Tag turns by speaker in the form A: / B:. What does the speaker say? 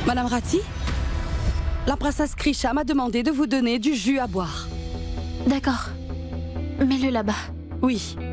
A: Madame Rati, la princesse Krisha m'a demandé de vous donner du jus à boire.
B: D'accord. Mets-le là-bas.
A: Oui.